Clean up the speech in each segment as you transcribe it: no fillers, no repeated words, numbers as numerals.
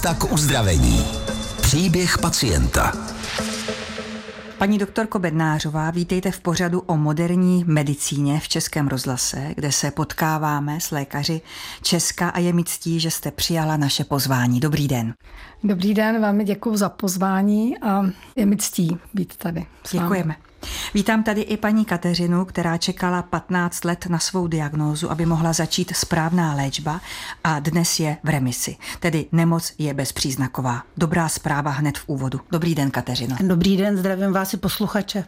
Cesta k uzdravení. Příběh pacienta. Paní doktorko Bednářová, vítejte v pořadu o moderní medicíně v Českém rozhlase, kde se potkáváme s lékaři Česka a je mi ctí, že jste přijala naše pozvání. Dobrý den. Dobrý den, velmi děkuji za pozvání a je mi ctí být tady. Děkujeme. Vítám tady i paní Kateřinu, která čekala 15 let na svou diagnózu, aby mohla začít správná léčba a dnes je v remisi, tedy nemoc je bezpříznaková. Dobrá zpráva hned v úvodu. Dobrý den, Kateřino. Dobrý den, zdravím vás i posluchače.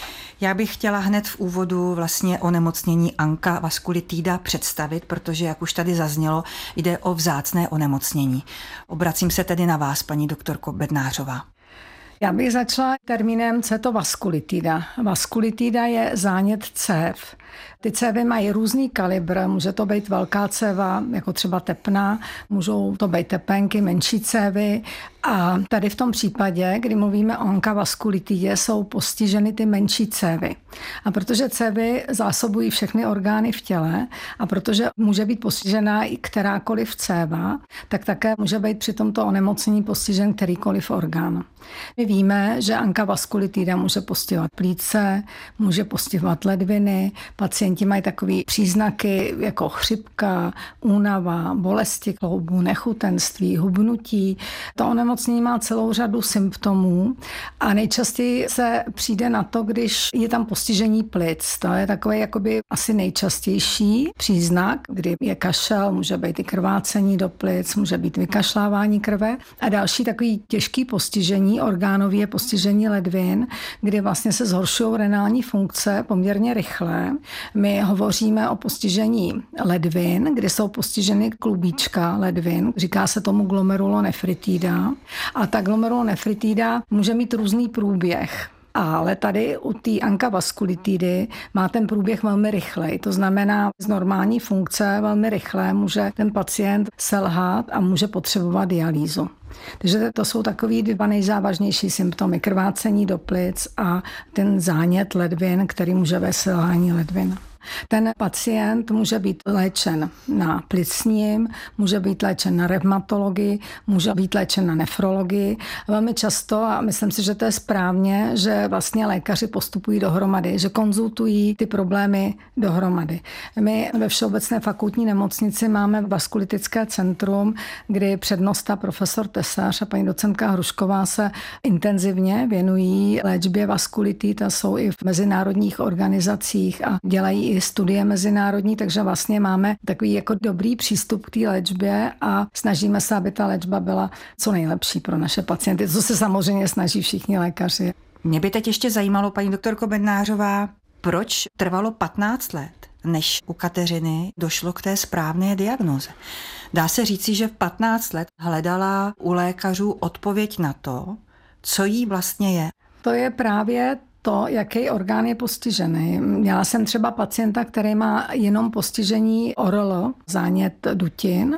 Já bych chtěla hned v úvodu vlastně onemocnění Anka vaskulitida představit, protože, jak už tady zaznělo, jde o vzácné onemocnění. Obracím se tedy na vás, paní doktorko Bednářová. Já bych začala termínem, co je to vaskulitida. Vaskulitida je zánět cév. Ty cévy mají různý kalibr, může to být velká céva, jako třeba tepna, můžou to být tepenky, menší cévy. A tady v tom případě, kdy mluvíme o onkavaskulitidě, jsou postiženy ty menší cévy. A protože cévy zásobují všechny orgány v těle a protože může být postižená i kterákoliv céva, tak také může být při tomto onemocnění postižen kterýkoliv orgán. My víme, že onkavaskulitida může postihovat plíce, může postihovat ledviny, pacienti mají takové příznaky jako chřipka, únava, bolesti kloubů, nechutenství, hubnutí. To onemocnění má celou řadu symptomů a nejčastěji se přijde na to, když je tam postižení plic. To je takový jakoby asi nejčastější příznak, kdy je kašel, může být i krvácení do plic, může být vykašlávání krve a další takový těžký postižení, orgánově postižení ledvin, kdy vlastně se zhoršují renální funkce poměrně rychle. My hovoříme o postižení ledvin, kdy jsou postiženy klubíčka ledvin. Říká se tomu glomerulonefritida. A ta glomerulonefritida může mít různý průběh. Ale tady u té onkavaskulitidy má ten průběh velmi rychlej. To znamená, z normální funkce velmi rychle může ten pacient selhat a může potřebovat dialýzu. Takže to jsou takový dva nejzávažnější symptomy. Krvácení do plic a ten zánět ledvin, který může vést selhání ledvin. Ten pacient může být léčen na plicním, může být léčen na revmatologii, může být léčen na nefrologii. Velmi často, a myslím si, že to je správně, že vlastně lékaři postupují dohromady, že konzultují ty problémy dohromady. My ve Všeobecné fakultní nemocnici máme vaskulitické centrum, kdy přednosta profesor Tesař a paní docentka Hrušková se intenzivně věnují léčbě vaskulitid a jsou i v mezinárodních organizacích a dělají i studie mezinárodní, takže vlastně máme takový jako dobrý přístup k té léčbě a snažíme se, aby ta léčba byla co nejlepší pro naše pacienty, co se samozřejmě snaží všichni lékaři. Mě by teď ještě zajímalo, paní doktorko Bednářová, proč trvalo 15 let, než u Kateřiny došlo k té správné diagnóze. Dá se říci, že v 15 let hledala u lékařů odpověď na to, co jí vlastně je. To je právě to, jaký orgán je postižený. Měla jsem třeba pacienta, který má jenom postižení ORL, zánět dutin,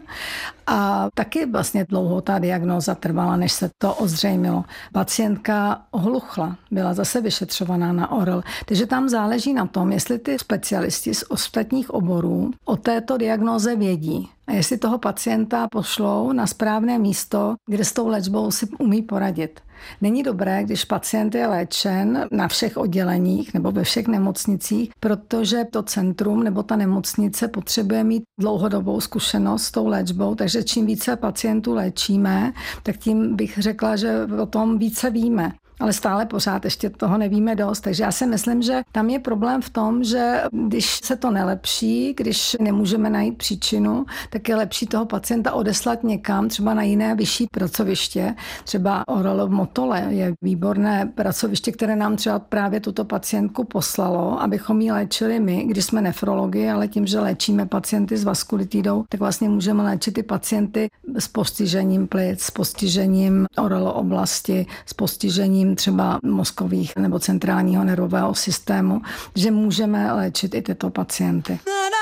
a taky vlastně dlouho ta diagnóza trvala, než se to ozřejmilo. Pacientka ohluchla, byla zase vyšetřovaná na ORL. Takže tam záleží na tom, jestli ty specialisti z ostatních oborů o této diagnóze vědí. A jestli toho pacienta pošlou na správné místo, kde s tou léčbou si umí poradit. Není dobré, když pacient je léčen na všech odděleních nebo ve všech nemocnicích, protože to centrum nebo ta nemocnice potřebuje mít dlouhodobou zkušenost s tou léčbou, takže čím více pacientů léčíme, tak tím bych řekla, že o tom více víme. Ale stále pořád ještě toho nevíme dost. Takže já si myslím, že tam je problém v tom, že když se to nelepší, když nemůžeme najít příčinu, tak je lepší toho pacienta odeslat někam, třeba na jiné vyšší pracoviště. Třeba ORL v Motole je výborné pracoviště, které nám třeba právě tuto pacientku poslalo, abychom ji léčili my, když jsme nefrologi, ale tím, že léčíme pacienty s vaskulitidou, tak vlastně můžeme léčit i pacienty s postižením plic, s postižením ORL oblasti, s postižením třeba mozkových nebo centrálního nervového systému, že můžeme léčit i tyto pacienty.